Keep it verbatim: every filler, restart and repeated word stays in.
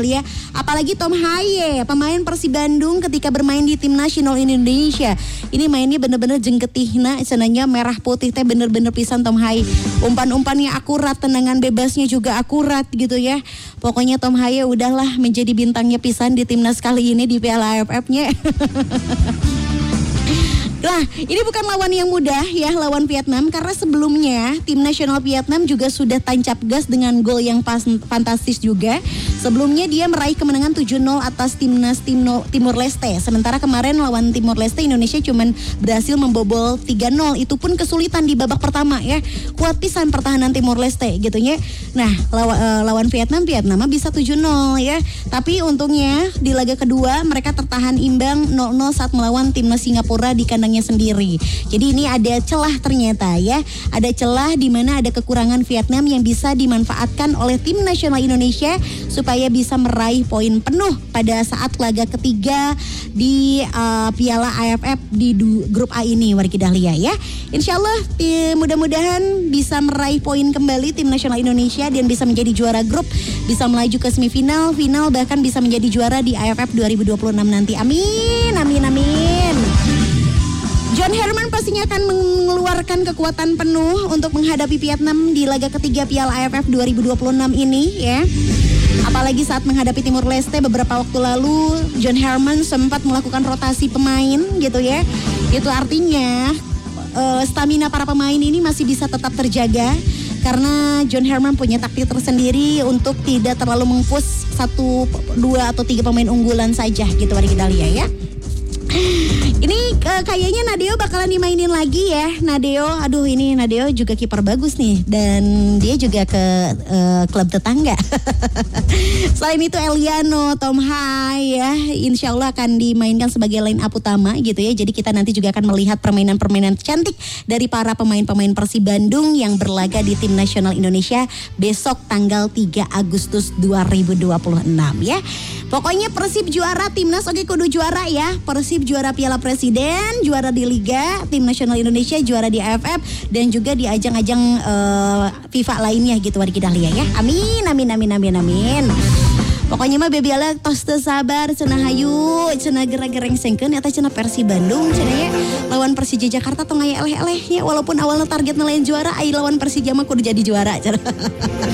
ya. Apalagi Tom Haye, pemain Persib Bandung ketika bermain di tim nasional Indonesia. Ini mainnya bener-bener jengketihna, senanya merah putih teh bener-bener pisan Tom Haye. Umpan-umpannya akurat, tendangan bebasnya juga akurat gitu ya. Pokoknya Tom Haye udahlah menjadi bintangnya pisan di timnas kali ini di Piala A F F-nya. Lah, ini bukan lawan yang mudah ya, lawan Vietnam, karena sebelumnya tim nasional Vietnam juga sudah tancap gas dengan gol yang pas, fantastis juga. Sebelumnya dia meraih kemenangan tujuh nol atas timnas Timno, Timur Leste. Sementara kemarin lawan Timur Leste Indonesia cuman berhasil membobol tiga nol. Itu pun kesulitan di babak pertama ya. Kuat pisan pertahanan Timur Leste gitu ya. Nah, lawan, uh, lawan Vietnam, Vietnam bisa tujuh nol ya. Tapi untungnya di laga kedua mereka tertahan imbang nol nol saat melawan timnas Singapura di kandang sendiri. Jadi ini ada celah ternyata ya. Ada celah di mana ada kekurangan Vietnam yang bisa dimanfaatkan oleh tim nasional Indonesia supaya bisa meraih poin penuh pada saat laga ketiga di uh, Piala A F F di du- grup A ini, wargi Dahlia ya. Insya Allah eh, mudah-mudahan bisa meraih poin kembali tim nasional Indonesia dan bisa menjadi juara grup, bisa melaju ke semifinal, final, bahkan bisa menjadi juara di A F F dua ribu dua puluh enam nanti. Amin, amin, amin. John Herman pastinya akan mengeluarkan kekuatan penuh untuk menghadapi Vietnam di laga ketiga Piala A F F dua ribu dua puluh enam ini ya. Apalagi saat menghadapi Timur Leste beberapa waktu lalu, John Herman sempat melakukan rotasi pemain gitu ya. Itu artinya uh, stamina para pemain ini masih bisa tetap terjaga karena John Herman punya taktik tersendiri untuk tidak terlalu mengpush satu, dua atau tiga pemain unggulan saja gitu, mari kita lihat ya. Ini uh, kayaknya Nadeo bakalan dimainin lagi ya. Nadeo, aduh ini Nadeo juga kiper bagus nih. Dan dia juga ke uh, klub tetangga. Selain itu Eliano, Tom Haye ya, insya Allah akan dimainkan sebagai line up utama gitu ya. Jadi kita nanti juga akan melihat permainan-permainan cantik dari para pemain-pemain Persib Bandung yang berlaga di tim nasional Indonesia besok tanggal tiga Agustus dua ribu dua puluh enam ya. Pokoknya Persib juara, timnas oke kudu juara ya. Persib juara Piala Presiden, juara di Liga, tim nasional Indonesia juara di A F F dan juga di ajang-ajang uh, FIFA lainnya gitu, wargi Dahlia ya. Amin, amin, amin, amin, amin. Pokoknya mah bebi ala tos teu sabar, cenah hayu, cenah gerang-gereng sengkeun eta cenah Persib Bandung cenah ya. Lawan Persija Jakarta tong aya eleh-elehnya walaupun awalnya targetna lain juara, ai lawan Persija mah kudu jadi juara cenah.